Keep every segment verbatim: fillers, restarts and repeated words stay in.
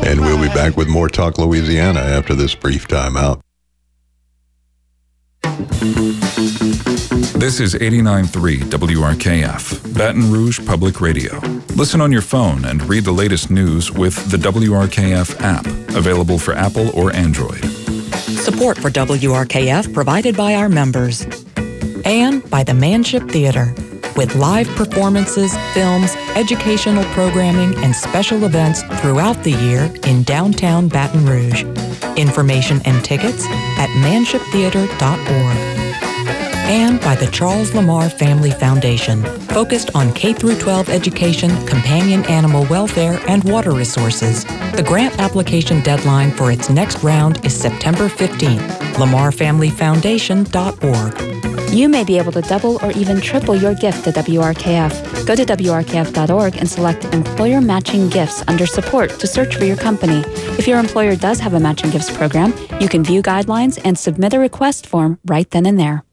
And we'll be back with more Talk Louisiana after this brief time out. This is eighty-nine point three W R K F, Baton Rouge Public Radio. Listen on your phone and read the latest news with the W R K F app, available for Apple or Android. Support for W R K F provided by our members and by the Manship Theater, with live performances, films, educational programming, and special events throughout the year in downtown Baton Rouge. Information and tickets at manship theater dot org. And by the Charles Lamar Family Foundation, focused on K through twelve education, companion animal welfare, and water resources. The grant application deadline for its next round is September fifteenth. lamar family foundation dot org. You may be able to double or even triple your gift to W R K F. Go to W R K F dot org and select Employer Matching Gifts under Support to search for your company. If your employer does have a matching gifts program, you can view guidelines and submit a request form right then and there.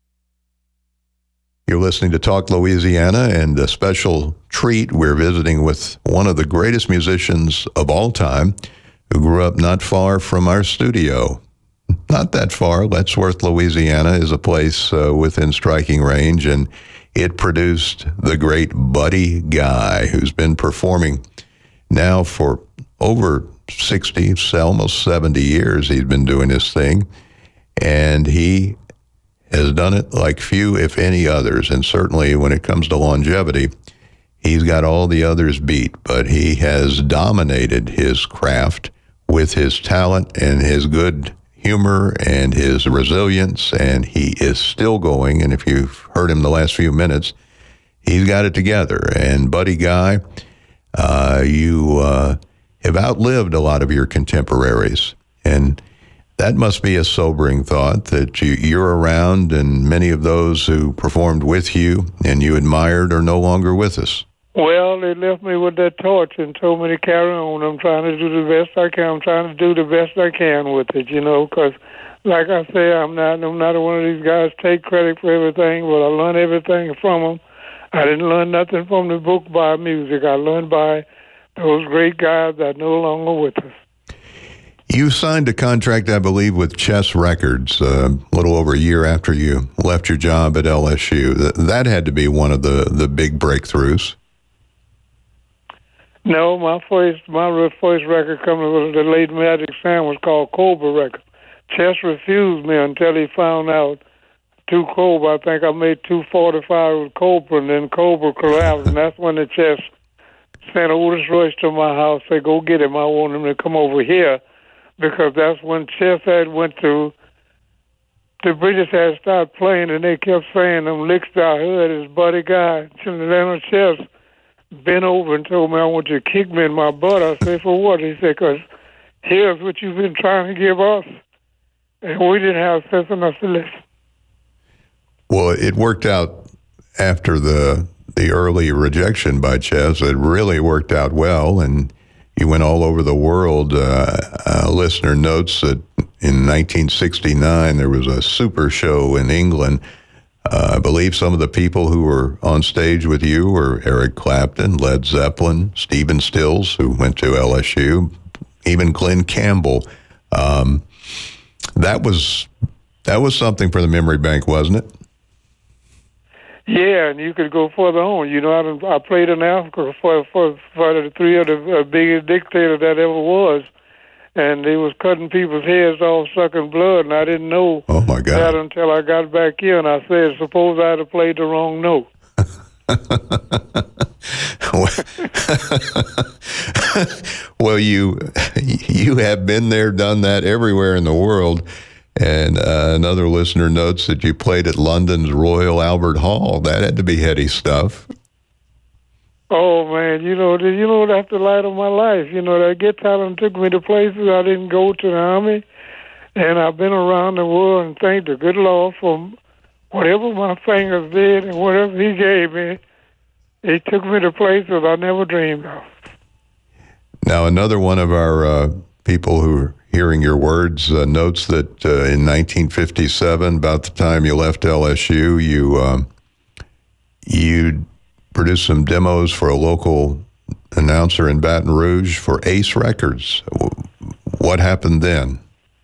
You're listening to Talk Louisiana, and a special treat, we're visiting with one of the greatest musicians of all time who grew up not far from our studio. Not that far. Lettsworth, Louisiana is a place uh, within striking range, and it produced the great Buddy Guy, who's been performing now for over sixty, almost seventy years. He's been doing this thing, and he has done it like few, if any, others. And certainly when it comes to longevity, he's got all the others beat, but he has dominated his craft with his talent and his good humor and his resilience, and he is still going. And if you've heard him the last few minutes, he's got it together. And Buddy Guy, uh, you uh, have outlived a lot of your contemporaries, and that must be a sobering thought, that you, you're around and many of those who performed with you and you admired are no longer with us. Well, they left me with that torch and told me to carry on. I'm trying to do the best I can. I'm trying to do the best I can with it, you know, because, like I say, I'm not, I'm not one of these guys take credit for everything, but I learned everything from them. I didn't learn nothing from the book by music. I learned by those great guys that are no longer with us. You signed a contract, I believe, with Chess Records uh, a little over a year after you left your job at L S U. That, that had to be one of the, the big breakthroughs. No, my first my first record coming was the late Magic Sam was called Cobra Records. Chess refused me until he found out two Cobra. I think I made two forty-five with Cobra, and then Cobra collapsed, and that's when the Chess sent Otis Royce to my house, say, go get him. I want him to come over here. Because that's when Chess had went to, the British had started playing, and they kept saying them licks that I heard is Buddy Guy. And Chess bent over and told me, I want you to kick me in my butt. I said, for what? He said, because here's what you've been trying to give us. And we didn't have sense enough to listen. Well, it worked out after the the early rejection by Chess. It really worked out well, and you went all over the world. Uh, a listener notes that in nineteen sixty-nine, there was a super show in England. Uh, I believe some of the people who were on stage with you were Eric Clapton, Led Zeppelin, Stephen Stills, who went to L S U, even Glenn Campbell. Um, that was that was something for the memory bank, wasn't it? Yeah, and you could go further on. You know, I, I played in Africa for, for, for the three of the uh, biggest dictators that ever was, and they was cutting people's heads off, sucking blood, and I didn't know oh my God. that until I got back here, and I said, suppose I'd have played the wrong note. Well, you you have been there, done that everywhere in the world. And uh, another listener notes that you played at London's Royal Albert Hall. That had to be heady stuff. Oh, man, you know, you know that's the light of my life. You know, that guitar took me to places I didn't go to the Army, and I've been around the world and thank the good Lord for whatever my fingers did and whatever he gave me. He took me to places I never dreamed of. Now, another one of our uh, people who are hearing your words uh, notes that uh, in nineteen fifty-seven, about the time you left L S U, you um, you produced some demos for a local announcer in Baton Rouge for Ace Records. What happened then?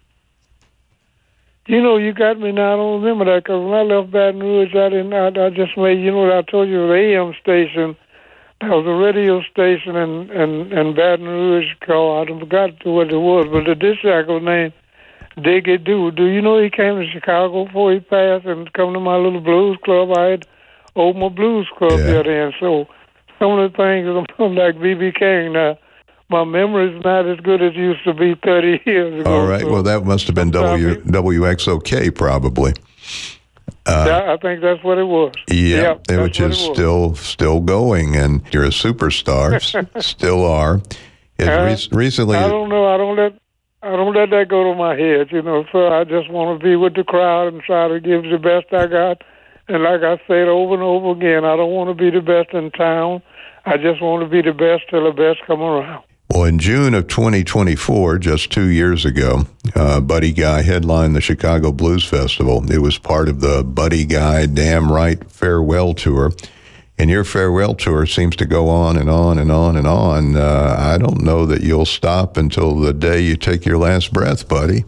You know, you got me now. I don't remember that because when I left Baton Rouge, I didn't. I, I just made. You know what I told you? The A M station. There was a radio station in in, in Baton Rouge called. I forgot what it was, but the disc jockey was named Diggy Doo. Do you know he came to Chicago before he passed and come to my little blues club? I had opened my blues club Yeah. there, and so some of the things I'm like B B King now. My memory's not as good as it used to be thirty years ago. All right. so Well, that must have been w, W X O K probably. that, I think that's what it was. Yeah, Yep, that's which what is it was. still still going, and you're a superstar. s- still are. It Uh, re- recently, I don't know. I don't let I don't let that go to my head. You know, so I just want to be with the crowd and try to give the best I got. And like I said over and over again, I don't want to be the best in town. I just want to be the best till the best come around. well, in June of twenty twenty-four, just two years ago, uh, Buddy Guy headlined the Chicago Blues Festival. It was part of the Buddy Guy Damn Right Farewell Tour. And your farewell tour seems to go on and on and on and on. Uh, I don't know that you'll stop until the day you take your last breath, buddy.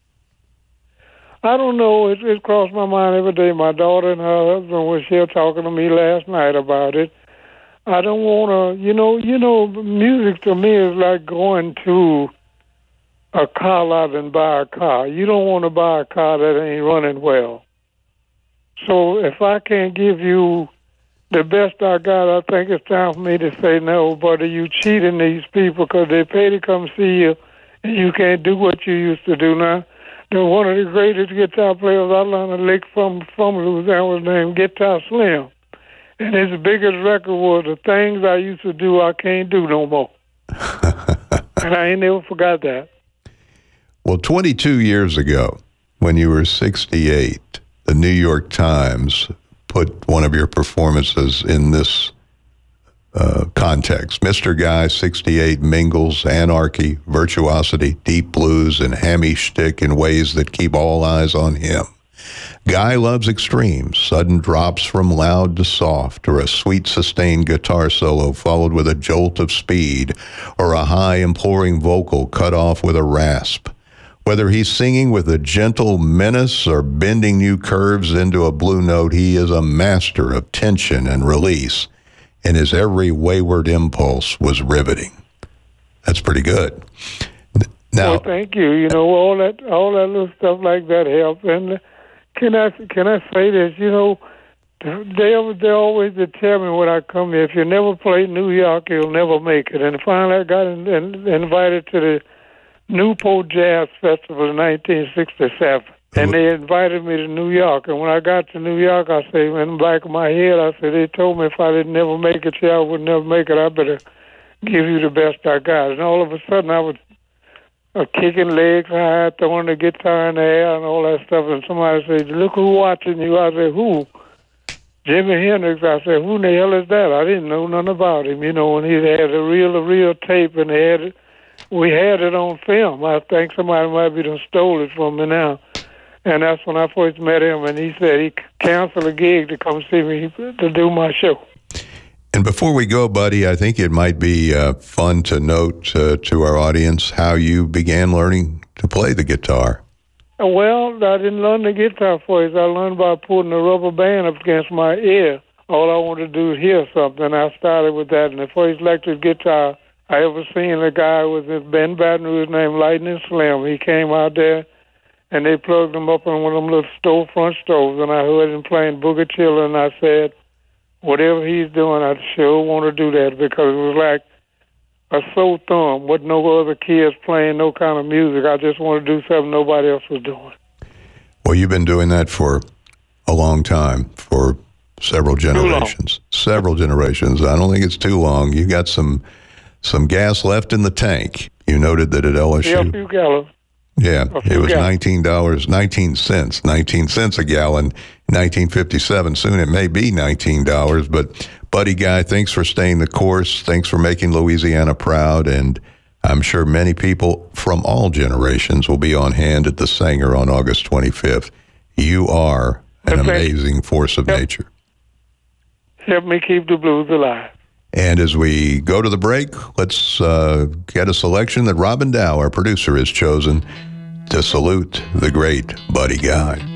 I don't know. It, it crossed my mind every day. My daughter and her husband was here talking to me last night about it. I don't want to, you know, you know, music to me is like going to a car lot and buy a car. You don't want to buy a car that ain't running well. So if I can't give you the best I got, I think it's time for me to say, no, buddy, you cheating these people because they pay to come see you and you can't do what you used to do now. They're one of the greatest guitar players I learned a lick from, from Louisiana was named Guitar Slim. And his biggest record was the things I used to do I can't do no more. And I ain't never forgot that. Well, twenty-two years ago, when you were sixty-eight, the New York Times put one of your performances in this uh, context. Mister Guy, sixty-eight, mingles anarchy, virtuosity, deep blues, and hammy shtick in ways that keep all eyes on him. Guy loves extremes, sudden drops from loud to soft, or a sweet sustained guitar solo followed with a jolt of speed, or a high imploring vocal cut off with a rasp. Whether he's singing with a gentle menace or bending new curves into a blue note, he is a master of tension and release, and his every wayward impulse was riveting. That's pretty good. Now, Well, thank you. You know, all that, all that little stuff like that helps. And can I, can I say this? You know, they, they always tell me when I come here, if you never play New York, you'll never make it. And finally, I got in, in, invited to the Newport Jazz Festival in nineteen sixty-seven. And they invited me to New York. And when I got to New York, I said, in the back of my head, I said, they told me if I didn't never make it here, I would never make it. I better give you the best I got. And all of a sudden, I was uh, kicking legs high, throwing the guitar in the air and all that stuff. And somebody said, look who's watching you. I said, who? Jimi Hendrix. I said, who in the hell is that? I didn't know nothing about him. You know, and he had a real, a real tape, and they had it. We had it on film. I think somebody might be done stole it from me now. And that's when I first met him, and he said he canceled a gig to come see me to do my show. and before we go, buddy, I think it might be uh, fun to note uh, to our audience how you began learning to play the guitar. Well, I didn't learn the guitar first. I learned by putting a rubber band up against my ear. All I wanted to do is hear something. I started with that, and the first electric guitar I ever seen, a guy was in Ben Baton Rouge named Lightning Slim. He came out there, and they plugged him up on one of them little storefront stoves, and I heard him playing Boogie Chiller, and I said, whatever he's doing, I sure want to do that, because it was like a sore thumb with no other kids playing no kind of music. I just want to do something nobody else was doing. Well, you've been doing that for a long time, for several generations. Several generations. I don't think it's too long. You got some some gas left in the tank. You noted that at L S U. Yeah, a few gallons. Yeah, A few it was gallons. nineteen dollars, nineteen cents, nineteen cents a gallon, nineteen fifty-seven. Soon it may be nineteen dollars, but Buddy Guy, thanks for staying the course. Thanks for making Louisiana proud, and I'm sure many people from all generations will be on hand at the Sanger on August twenty-fifth. You are an Okay. amazing force of Yep. nature. Help me keep the blues alive. And as we go to the break, let's uh, get a selection that Robin Dow, our producer, has chosen to salute the great Buddy Guy.